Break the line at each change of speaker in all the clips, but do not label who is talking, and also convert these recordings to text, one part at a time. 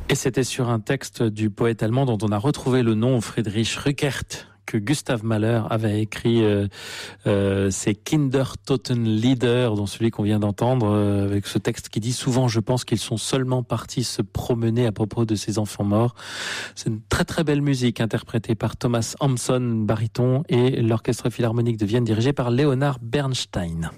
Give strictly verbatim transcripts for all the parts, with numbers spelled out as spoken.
Et c'était sur un texte du poète allemand dont on a retrouvé le nom, Friedrich Rückert, que Gustav Mahler avait écrit euh, euh, ces Kindertotenlieder, dont celui qu'on vient d'entendre, euh, avec ce texte qui dit souvent, je pense qu'ils sont seulement partis se promener à propos de ces enfants morts. C'est une très très belle musique interprétée par Thomas Hampson, baryton, et l'Orchestre Philharmonique de Vienne dirigé par Leonard Bernstein.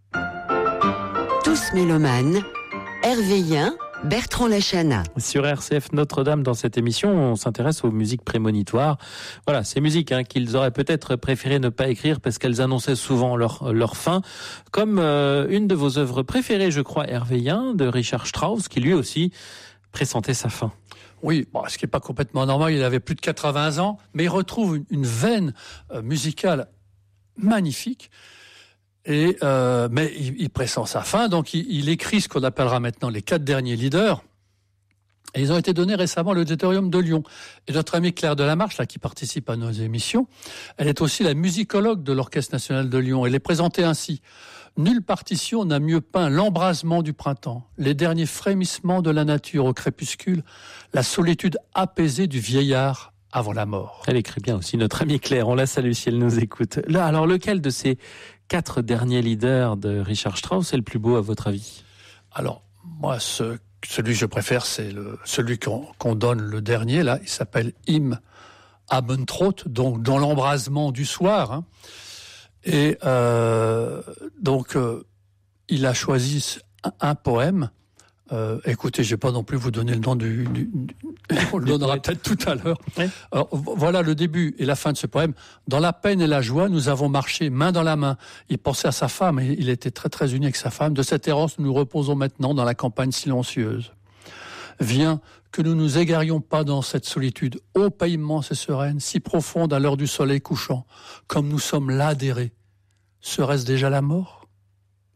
Tous mélomanes, Hervéien, Bertrand Lachana.
Sur R C F Notre-Dame, dans cette émission, on s'intéresse aux musiques prémonitoires. Voilà, ces musiques hein, qu'ils auraient peut-être préféré ne pas écrire parce qu'elles annonçaient souvent leur, leur fin, comme euh, une de vos œuvres préférées, je crois, Hervéien, de Richard Strauss, qui lui aussi pressentait sa fin.
Oui, bon, ce qui n'est pas complètement normal, il avait plus de quatre-vingts ans, mais il retrouve une, une veine euh, musicale magnifique. Et euh, mais il, il pressent sa fin, donc il, il écrit ce qu'on appellera maintenant les quatre derniers leaders. Et ils ont été donnés récemment à l'Auditorium de Lyon. Et notre amie Claire Delamarche, là, qui participe à nos émissions, elle est aussi la musicologue de l'Orchestre national de Lyon. Elle est présentée ainsi. Nulle partition n'a mieux peint l'embrasement du printemps, les derniers frémissements de la nature au crépuscule, la solitude apaisée du vieillard avant la mort.
Elle écrit bien aussi, notre amie Claire. On la salue si elle nous écoute. Là, alors lequel de ces quatre derniers leaders de Richard Strauss est le plus beau à votre avis?
Alors, moi, ce, celui que je préfère, c'est le, celui qu'on, qu'on donne le dernier, là. Il s'appelle Im Abendrot, donc dans l'embrasement du soir. Hein. Et euh, donc, euh, il a choisi un, un poème. Euh, écoutez, je vais pas non plus vous donner le nom du... du, du on le donnera peut-être tout à l'heure. Oui. Alors, voilà le début et la fin de ce poème. Dans la peine et la joie, nous avons marché main dans la main. Il pensait à sa femme et il était très très uni avec sa femme. De cette errance, nous nous reposons maintenant dans la campagne silencieuse. Viens, que nous nous égarions pas dans cette solitude, ô paix immense et sereine, si profonde à l'heure du soleil couchant, comme nous sommes là adhérés. Serait-ce déjà la mort ?